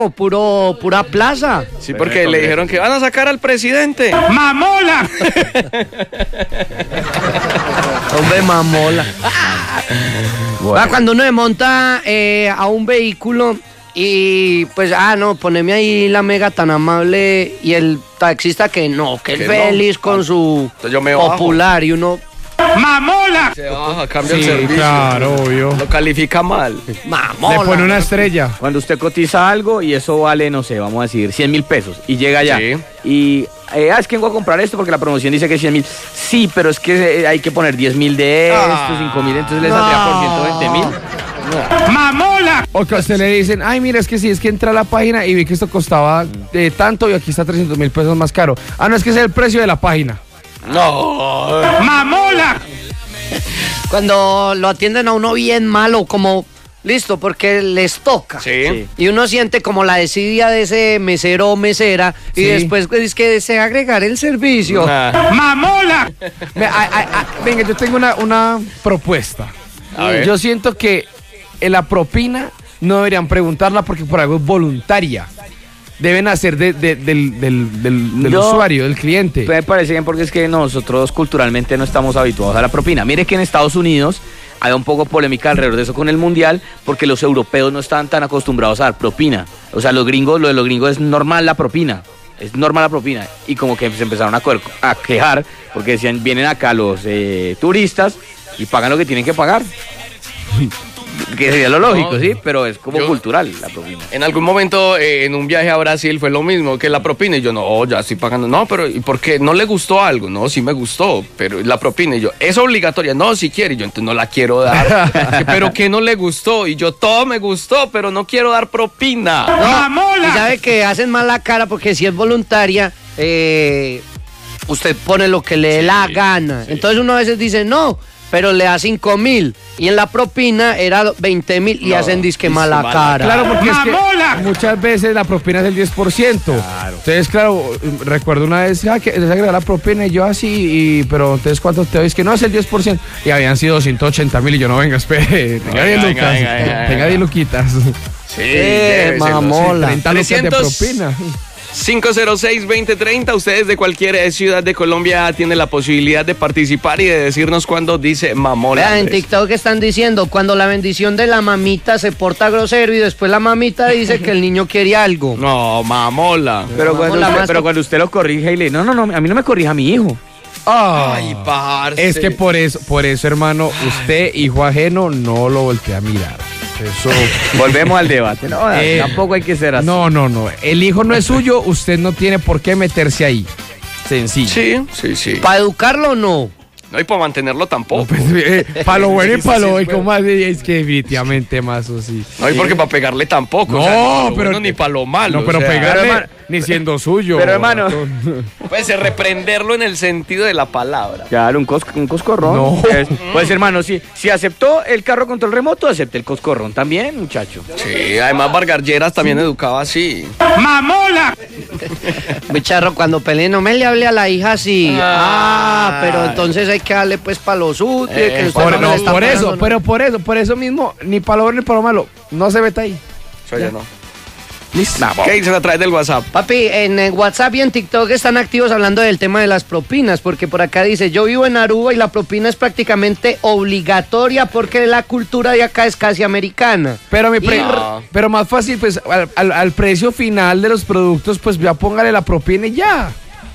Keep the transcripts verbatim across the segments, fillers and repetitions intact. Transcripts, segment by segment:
puro, pura plaza. Sí, porque le dijeron que van a sacar al presidente. ¡Mamola! Hombre, mamola. Bueno. Va, cuando uno se monta eh, a un vehículo y pues, ah, no, poneme ahí la mega tan amable y el taxista que no, que es feliz no? con su yo me popular bajo. Y uno... ¡Mamola! Se baja, cambia sí, el servicio. Claro, obvio. Lo califica mal. Mamola. Le pone una estrella. Cuando usted cotiza algo y eso vale, no sé, vamos a decir, cien mil pesos y llega allá. Sí. Y, eh, ah, es que vengo a comprar esto porque la promoción dice que es cien mil. Sí, pero es que eh, hay que poner diez mil de esto, ah, cinco mil, entonces le saldría por ciento veinte mil. No. ¡Mamola! O que a usted le dicen, ay, mira, es que sí, es que entra a la página y vi que esto costaba eh, tanto y aquí está trescientos mil pesos más caro. Ah, no, es que ese es el precio de la página. No. ¡Mamola! Cuando lo atienden a uno bien malo, como listo, porque les toca. Sí. sí. Y uno siente como la desidia de ese mesero o mesera. Sí. Y después es que desea agregar el servicio. Nah. ¡Mamola! Me, a, a, a, venga, yo tengo una, una propuesta. A ver. Yo siento que en la propina no deberían preguntarla porque por algo es voluntaria. Deben hacer de, de, del, del, del, del no, usuario, del cliente. Me parece bien porque es que nosotros culturalmente no estamos habituados a la propina. Mire que en Estados Unidos hay un poco polémica alrededor de eso con el mundial porque los europeos no están tan acostumbrados a dar propina. O sea, los gringos, lo de los gringos es normal la propina. Es normal la propina. Y como que se empezaron a, a quejar porque decían, vienen acá los eh, turistas y pagan lo que tienen que pagar. Que sería lo lógico, no, sí, pero es como yo, cultural la propina. En algún momento eh, en un viaje a Brasil fue lo mismo que la propina y yo no, ya estoy pagando. No, pero ¿y por qué? ¿No le gustó algo? No, sí me gustó, pero la propina y yo, ¿es obligatoria? No, si quiere, y yo entonces no la quiero dar. ¿Pero qué no le gustó? Y yo, todo me gustó, pero no quiero dar propina. No, ¡mamola! Y sabe que hacen mal la cara porque si es voluntaria, eh, usted pone lo que le dé sí, la gana. Sí. Entonces uno a veces dice, no, pero le da cinco mil y en la propina era veinte mil y no, hacen disque mala cara. Claro, porque es que muchas veces la propina es del diez por ciento. Claro. Entonces, claro, recuerdo una vez ah, que les agregó la propina y yo así, y, pero entonces ¿cuánto te doy? Es que no es el diez por ciento. Y habían sido doscientos ochenta mil y yo no, venga, espere, tenga diez lucas, venga, venga, tenga diez luquitas. Sí, eh, mamola. treinta lucas de propina. cinco cero seis, veinte treinta. Ustedes de cualquier ciudad de Colombia tienen la posibilidad de participar y de decirnos cuando dice mamola. Vean, en TikTok están diciendo cuando la bendición de la mamita se porta grosero y después la mamita dice que el niño quiere algo. No, mamola. Pero, cuando, mamola usted, pero cuando usted lo corrige y le no, no, no, a mí no me corrija a mi hijo. Oh, Ay, parce. Es que por eso, por eso, hermano, usted, hijo ajeno, no lo voltea a mirar. Eso. Volvemos al debate. No, eh, tampoco hay que ser así. No, no, no. El hijo no es suyo, usted no tiene por qué meterse ahí. Sencillo. Sí, sí, sí. ¿Para educarlo no? No, y para mantenerlo tampoco. No, pues, eh, para lo bueno y para lo bueno, ¿cómo así? Es que definitivamente más o sí. No, y porque para pegarle tampoco. No, o sea, ni pero bueno, ni para lo malo. No, pero o sea, pegarle pero, hermano, ni siendo suyo. Pero hermano, puede ser reprenderlo en el sentido de la palabra. Claro, un, cos, un coscorrón. No. Es, pues hermano, si, si aceptó el carro control remoto, acepte el coscorrón también, muchacho. Sí, además Vargas Lleras también sí. educaba así. ¡Mamola! Bicharro, cuando peleen, no me le hable a la hija así. Ah, ah pero entonces hay que darle pues para los útiles. Eh, que por, no, por eso, no. pero por eso, por eso mismo, ni para lo bueno ni para lo malo, no se meta ahí. Eso ya no. Listo. ¿Qué dicen a través del WhatsApp? Papi, en el WhatsApp y en TikTok están activos hablando del tema de las propinas, porque por acá dice, yo vivo en Aruba y la propina es prácticamente obligatoria porque la cultura de acá es casi americana. Pero mi pre no. pero más fácil, pues, al, al, al precio final de los productos, pues ya póngale la propina y ya.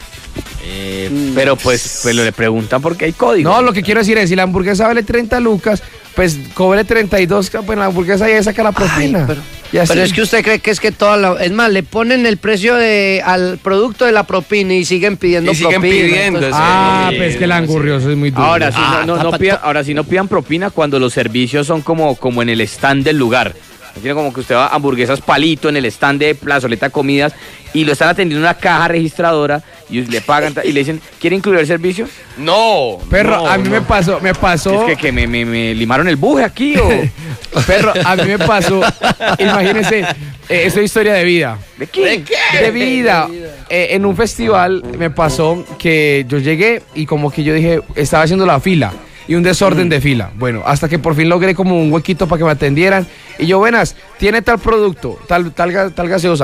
Eh, mm. Pero pues, pues le preguntan porque hay código. No, lo que quiero decir es, si la hamburguesa vale treinta lucas, pues cobre treinta y dos, pues la hamburguesa ya saca la propina. Ay, pero pero es que usted cree que es que toda la... Es más, le ponen el precio de al producto de la propina y siguen pidiendo y siguen propina. Pidiendo, entonces, ah, pues es que el angurrioso es muy duro. Ahora sí, ah, no, no, no pidan, ahora sí no pidan propina cuando los servicios son como, como en el stand del lugar. Tiene como que usted va a hamburguesas palito en el stand de Plazoleta Comidas y lo están atendiendo en una caja registradora y le pagan y le dicen, ¿quiere incluir el servicio? No. Perro, no, a mí no. me pasó, me pasó. Es que, que me, me, me limaron el buje aquí o... Perro, a mí me pasó, imagínense, eh, esto es historia de vida. ¿De qué? ¿De qué? De vida. Eh, en un festival me pasó que yo llegué y como que yo dije, estaba haciendo la fila. y un desorden de fila. Bueno, hasta que por fin logré como un huequito para que me atendieran. Y yo, buenas, tiene tal producto, tal, tal, ga- tal gaseosa.